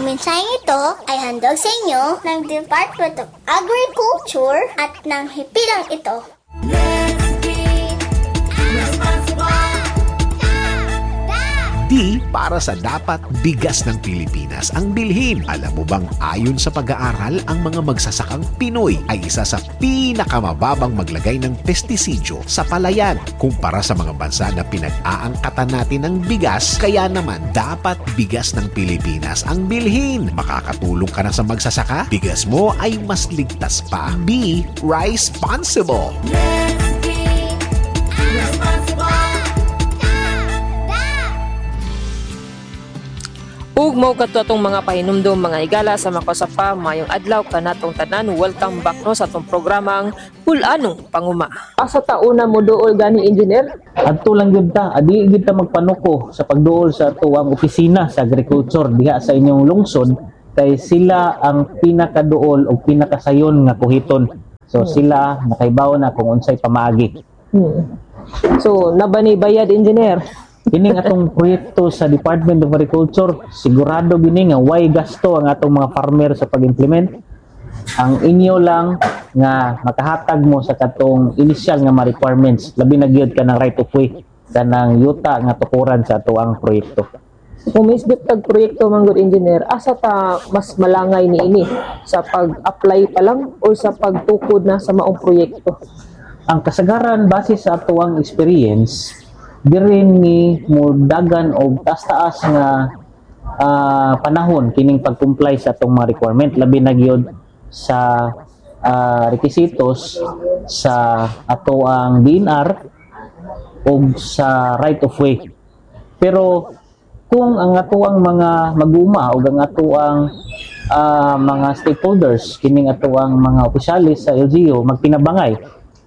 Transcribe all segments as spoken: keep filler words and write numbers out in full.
mensaheng ito ay handog sa inyo ng Department of Agriculture at ng hipilang ito. D para sa dapat bigas ng Pilipinas ang bilhin. Alam mo bang ayon sa pag-aaral, ang mga magsasakang Pinoy ay isa sa pinakamababang maglagay ng pestisidyo sa palayan kumpara sa mga bansa na pinag-aangkatan natin ng bigas. Kaya naman dapat bigas ng Pilipinas ang bilhin. Makakatulong ka na sa magsasaka, bigas mo ay mas ligtas pa. B. Rice-ponsible. Ug mo kadto atong mga pahinumdom mga igala sa makosapa mayong adlaw kanatong tanan. Welcome back no sa atong programang Bulanong Panguma. Asa tauna mo duol gani engineer? Adto lang gyud ta, adi gyud ta magpanuko sa pagduol sa tuwang opisina sa agriculture diha sa inyong lungsod kay sila ang pinakaduol o pinakasayon nga kuhiton. So hmm. sila nakaibaw na kung unsay pamaagi. Hmm. So nabani bayad engineer? Kining atong proyekto sa Department of Agriculture, sigurado gini nga way gasto ang atong mga farmer sa pag-implement. Ang inyo lang nga makahatag mo sa katong initial nga mga requirements, labi na gyud ka ng right of way kanang yuta nga tukuran sa ato ang proyekto. Kung misbit tag proyekto man good engineer, asa ta mas malangay niini sa pag-apply pa lang o sa pagtukod na sa maong proyekto? Ang kasagaran base sa ato ang experience, dirin ni mo dagan og taas-taas nga uh, panahon kining pag-comply sa atong mga requirement, labi na gyud sa uh, requisitos sa ato ang D N R o sa right of way. Pero kung ang ato ang mga maguma o ang ato ang uh, mga stakeholders kining ato ang mga opisyalis sa L G U magtinabangay,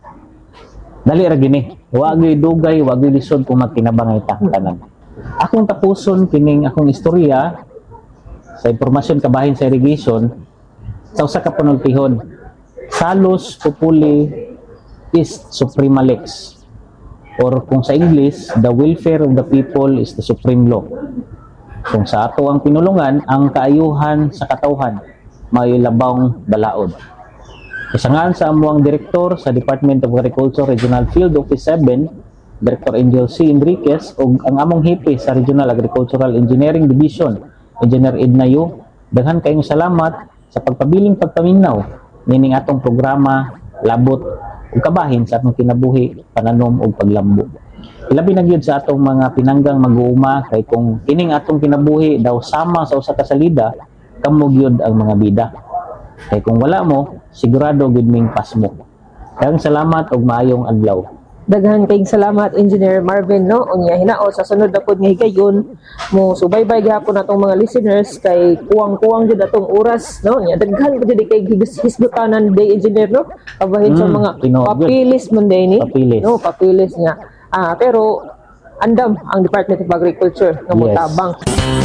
dali ra gini. Wagi dugay, wagi lisod kung magtinabangay ta tanan. Akong tapuson kining akong istorya sa impormasyon kabahin sa irrigation sa usa ka panultihon. Salus populi is suprema lex. Or kung sa English, the welfare of the people is the supreme law. Kung sa ato ang pinulungan, ang kaayuhan sa katawhan may labawng balaod. Kasangan sa amuang direktor sa Department of Agriculture Regional Field Office seven, Director Angel C. Enriquez, o ang among hipi sa Regional Agricultural Engineering Division, Engineer Edna Yu, daghan kayong salamat sa pagpabiling pagpaminaw nining atong programa labot ug kabahin sa atong kinabuhi, pananom ug paglambo. Ilabi na gyud sa atong mga pinanggang mag-uuma kay kung kining atong kinabuhi daw sama sa usa ka salida, kamo gyud ang mga bida. Kay kung wala mo, sigurado gud ming pasmo. Kayang salamat og maayong adlaw. Daghan kayong salamat Engineer Marvin no. Unya hinaot sa sunod na pod nga higayon mo subaybay gyapon natong mga listeners kay kuwang-kuwang jud atong oras no. Unya daghan pud kay hisgutanan day engineer no. Kabahin mm, sa mga papilis man day ni. Papilis. No, papilis nga. Ah, pero andam ang Department of Agriculture nga motabang.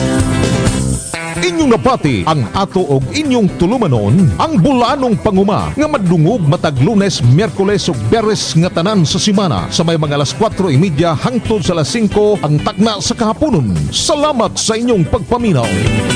Inyong napati ang ato og inyong tulumanon ang Bulanong Panguma nga madungog matag Lunes, Miyerkules ug Biyernes nga tanan sa semana sa may mga alas kwatro y media hangtod sa alas singko ang tagna sa kahaponon. Salamat sa inyong pagpaminaw.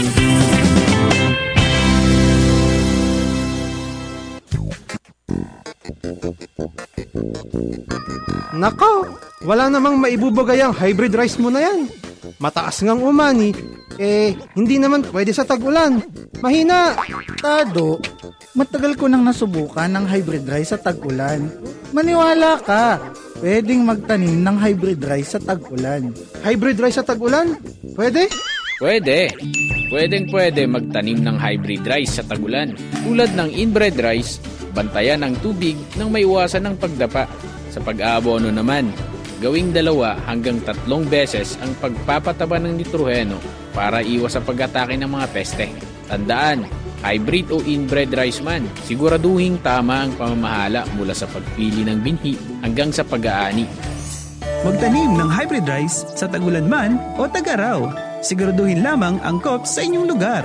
Nako, wala namang maibubagay ang hybrid rice mo na yan. Mataas ngang umani, eh, hindi naman pwede sa tag-ulan. Mahina. Tado, matagal ko nang nasubukan ng hybrid rice sa tag-ulan. Maniwala ka, pwedeng magtanim ng hybrid rice sa tag-ulan. Hybrid rice sa tag-ulan? Pwede? Pwede. Pwedeng pwede magtanim ng hybrid rice sa tag-ulan. Tulad ng inbred rice, bantayan ang tubig nang maiwasan ng pagdapa. Sa pag-aabono naman, gawing dalawa hanggang tatlong beses ang pagpapataba ng nitroheno para iwas sa pag-atake ng mga peste. Tandaan, hybrid o inbred rice man, siguraduhing tama ang pamamahala mula sa pagpili ng binhi hanggang sa pag-aani. Magtanim ng hybrid rice sa tag-ulan man o tag-araw. Siguraduhin lamang ang C O P sa inyong lugar.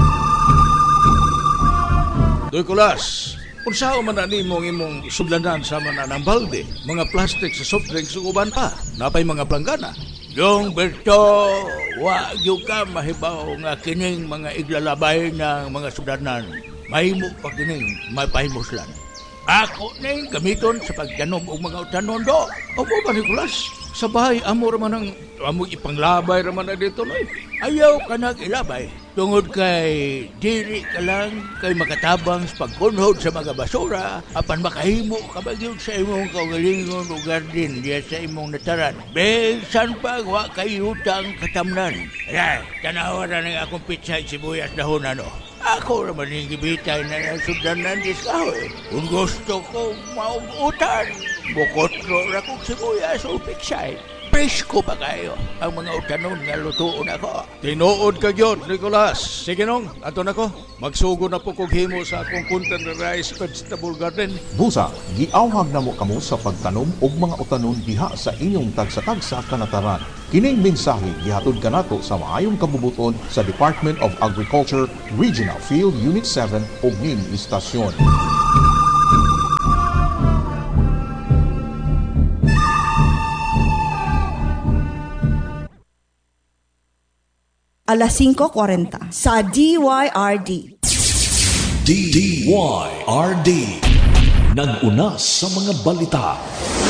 Doy Kulas, kung saan man na mong imong sudlanan sa mananang balde, mga plastic sa soft drinks ug uban pa, napay mga planggana. Yung Berto, wa gyud ka mahibaw nga kining mga iglalabay ng mga sudanan. Mahimo pa kining may pahimoslan. Ako ning gamiton sa pagtanom og mga utanon do. Opo ba Nicolas? Sa bahay amo raman ang amo ipanglabay raman na dito no. Ayaw ka nag ilabay. Tungod kay dili ka lang kay makatabang sa pagkunhod sa mga basura apan makahimo ka ba gyud sa imong kaugalingon o garden diya sa imong nataran. Bisan pag wa kay utang katamnan. Ay, tanawa ra ning akong pitsay sibuyas dahon ano. Ako naman yung gibitay na nasudan ng diskahoy. Kung gusto ko mauutan, bukotro na kong sibuyas o pitsay. Presko pa kayo ang mga utanon nga lutuon ako. Tinuod ka yun, Nicolas. Sige nung, ato na ko. Magsugo na po kong himo sa akong containerized vegetable garden. Busa, giawhag na mo kamo sa pagtanom og mga utanon diha sa inyong tagsa-tagsa kanataran. Kining mensahe gihatod kanato sa maayong kabubuton sa Department of Agriculture, Regional Field Unit seven ug Nin Istasyon. alas singko kwarenta sa D Y R D. D Y R D. Nag-una sa mga balita.